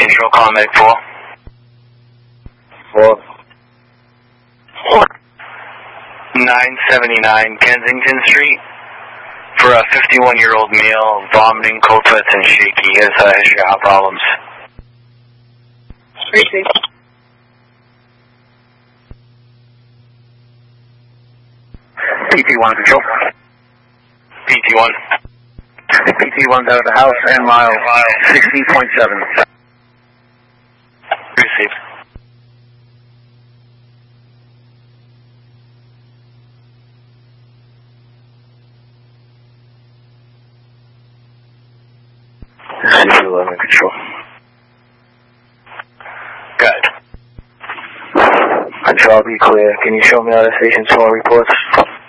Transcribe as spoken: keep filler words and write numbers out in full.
Control Combat four. Four. nine seventy-nine Kensington Street. For a fifty-one-year-old male, vomiting, cold sweats, and shaky. He has uh, history of problems. Receive. P T one Control. P T one. P T one's out of the house and mile sixteen point seven. Received. C eleven Control. Good. Control, be clear. Can you show me all the station's phone reports?